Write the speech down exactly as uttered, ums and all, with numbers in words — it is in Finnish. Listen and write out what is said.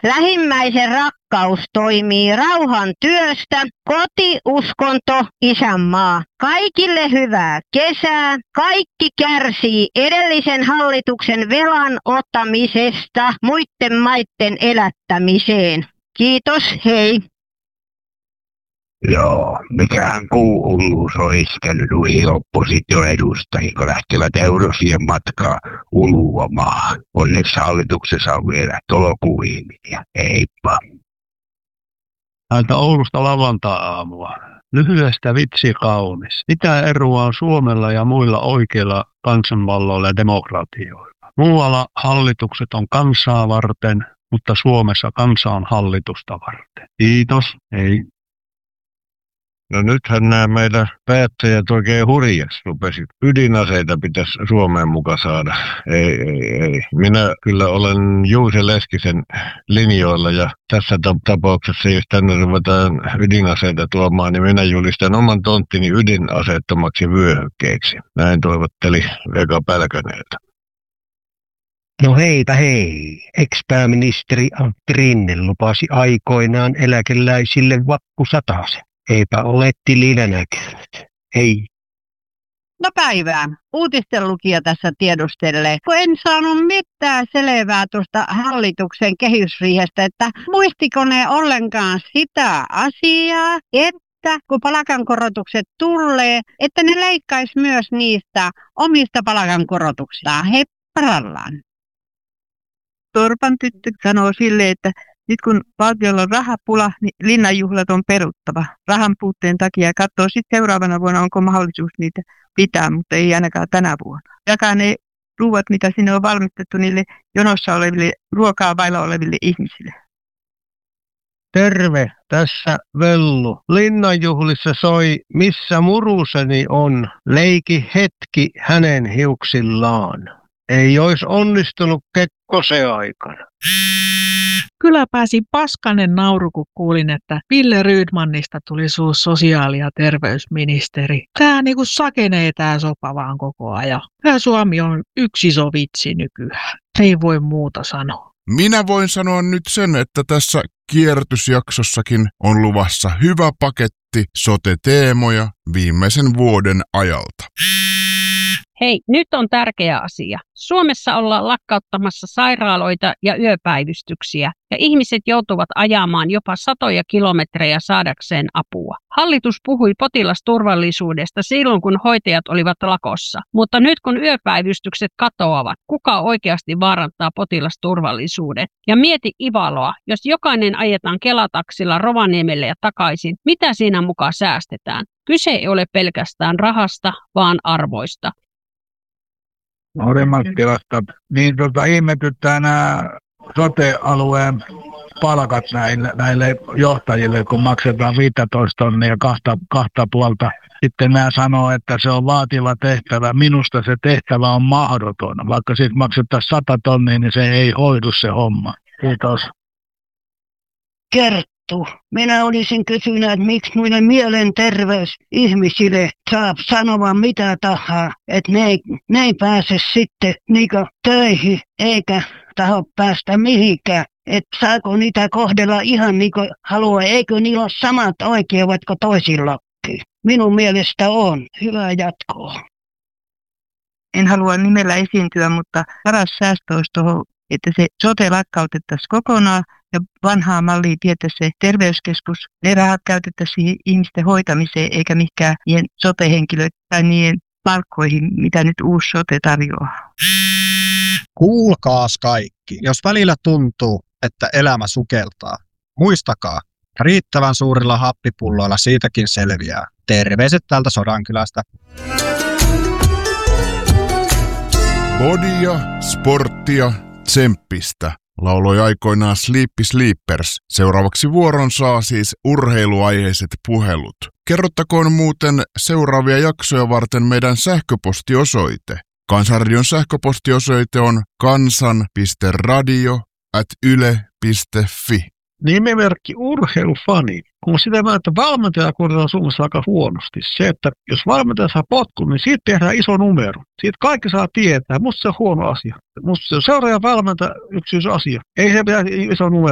Lähimmäisen rakkaus toimii rauhan työstä, koti, uskonto, isänmaa. Kaikille hyvää kesää. Kaikki kärsii edellisen hallituksen velan ottamisesta muiden maiden elättämiseen. Kiitos, hei. Joo, mikähän puuhulluus on iskenyt nuihin oppositioedustajiin, kun lähtevät eurosien matkaa uluamaan. Onneksi hallituksessa on vielä tolokuihmisiä. Heippa. Täältä Oulusta lavantai-aamua. Lyhyestä vitsi kaunis. Mitä eroa on Suomella ja muilla oikeilla kansanvalloilla ja demokratioilla? Muualla hallitukset on kansaa varten, mutta Suomessa kansa on hallitusta varten. Kiitos, hei. No nythän nämä meidän päättäjät oikein hurjaksi rupesivat. Ydinaseita pitäisi Suomeen muka saada. Ei, ei, ei. Minä kyllä olen Juuse Leskisen linjoilla ja tässä tapauksessa, jos tänne ruvetaan ydinaseita tuomaan, niin minä julistan oman tonttini ydinaseettomaksi vyöhykkeeksi. Näin toivotteli Vega Pälköneltä. No heipä hei. Ex-pääministeri Antti Rinne lupasi aikoinaan eläkeläisille vappusatasen. Eipä ole tilinä näkynyt. Hei. No päivää. Uutisten lukija tässä tiedustelee. Kun en saanut mitään selvää tuosta hallituksen kehysriihestä, että muistiko ne ollenkaan sitä asiaa, että kun palkankorotukset tulee, että ne leikkaisi myös niistä omista palkankorotuksistaan. Hei, parallaan. Torpan tyttö sanoo silleen, että nyt kun valtiolla on rahapula, niin linnanjuhlat on peruttava rahan puutteen takia. Ja katsoo sitten seuraavana vuonna, onko mahdollisuus niitä pitää, mutta ei ainakaan tänä vuonna. Jakaa ne ruuat, mitä sinne on valmistettu niille jonossa oleville, ruokaa vailla oleville ihmisille. Terve, tässä Vellu. Linnanjuhlissa soi Missä muruseni on, leiki hetki hänen hiuksillaan. Ei olisi onnistunut Kekkosen aikana. Kyllä pääsi paskanen nauru, kun kuulin, että Ville Rydmanista tuli suus sosiaali- ja terveysministeri. Tää niinku sakenee tää sopa vaan koko ajan. Tää Suomi on yksi iso vitsi nykyään. Ei voi muuta sanoa. Minä voin sanoa nyt sen, että tässä kierrätysjaksossakin on luvassa hyvä paketti sote-teemoja viimeisen vuoden ajalta. Hei, nyt on tärkeä asia. Suomessa ollaan lakkauttamassa sairaaloita ja yöpäivystyksiä, ja ihmiset joutuvat ajamaan jopa satoja kilometrejä saadakseen apua. Hallitus puhui potilasturvallisuudesta silloin, kun hoitajat olivat lakossa, mutta nyt kun yöpäivystykset katoavat, kuka oikeasti vaarantaa potilasturvallisuuden? Ja mieti Ivaloa, jos jokainen ajetaan Kelataksilla Rovaniemelle ja takaisin, mitä siinä mukaan säästetään? Kyse ei ole pelkästään rahasta, vaan arvoista. Orimattilasta, niin tota, ihmetyttää nämä sote-alueen palkat näille, näille johtajille, kun maksetaan viisitoista tonnia kahta, kahta puolta. Sitten nämä sanoo, että se on vaativa tehtävä. Minusta se tehtävä on mahdoton. Vaikka sitten maksettaisiin sata tonnia, niin se ei hoidu se homma. Kiitos. Kerttu. Minä olisin kysynyt, että miksi muille mielenterveysihmisille saa sanoa mitä tahansa, että ne ei, ne ei pääse sitten niinku töihin eikä taho päästä mihinkään. Että saako niitä kohdella ihan niin kuin haluaa, eikö niillä ole samat oikeudet kuin toisillakin. Minun mielestä on. Hyvää jatkoa. En halua nimellä esiintyä, mutta paras säästö olisi tuohon, että se sote lakkautettaisiin kokonaan ja vanhaa mallia vietäisiin se terveyskeskus. Ne rahat käytettäisiin siihen ihmisten hoitamiseen eikä mihinkään niiden sote-henkilöiden tai niiden palkkoihin, mitä nyt uusi sote tarjoaa. Kuulkaas kaikki, jos välillä tuntuu, että elämä sukeltaa, muistakaa, riittävän suurilla happipulloilla siitäkin selviää. Terveiset täältä Sodankylästä. Bodia, sporttia, tsemppistä, lauloi aikoinaan Sleepy Sleepers. Seuraavaksi vuoron saa siis urheiluaiheiset puhelut. Kerrottakoon muuten seuraavia jaksoja varten meidän sähköpostiosoite. Kansanradion sähköpostiosoite on kansan piste radio at yle piste fi. Nimimerkki urheilufani. On sitä mieltä, että valmentaja kohdataan Suomessa aika huonosti. Se, että jos valmentaja saa potkun, niin siitä tehdään iso numero. Siitä kaikki saa tietää. Musta se on huono asia. Musta se on seuraaja valmentaja yksi asia. Ei se pitää iso numero.